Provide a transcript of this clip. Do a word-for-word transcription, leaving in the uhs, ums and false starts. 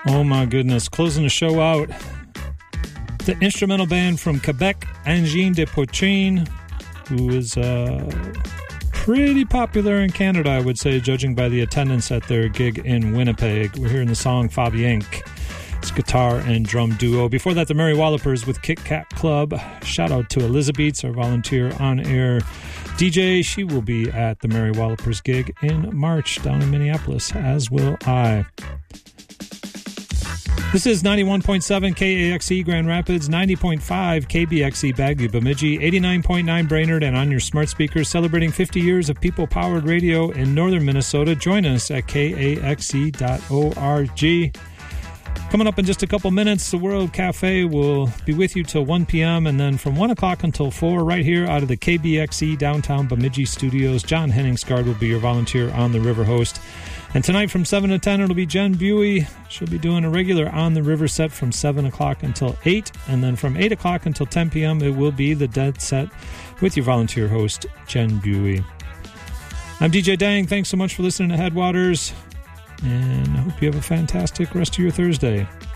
Oh my goodness, closing the show out. The instrumental band from Quebec, Engin de Poitrine, who is uh, pretty popular in Canada, I would say, judging by the attendance at their gig in Winnipeg. We're hearing the song Fabienk. It's guitar and drum duo. Before that, the Merry Wallopers with Kit Kat Club. Shout out to Elizabeth, our volunteer on-air D J. She will be at the Merry Wallopers gig in March down in Minneapolis, as will I. This is ninety-one point seven K A X E Grand Rapids, ninety point five K B X E Bagley Bemidji, eighty-nine point nine Brainerd, and on your smart speakers, celebrating fifty years of people-powered radio in northern Minnesota. Join us at K A X E dot org. Coming up in just a couple minutes, the World Cafe will be with you till one p.m. and then from one o'clock until four, right here out of the K B X E downtown Bemidji studios, John Henningsgaard will be your volunteer on the river host. And tonight from seven to ten, it'll be Jen Buey. She'll be doing a regular On the River set from seven o'clock until eight. And then from eight o'clock until ten p.m., it will be the Dead Set with your volunteer host, Jen Buey. I'm D J Dang. Thanks so much for listening to Headwaters. And I hope you have a fantastic rest of your Thursday.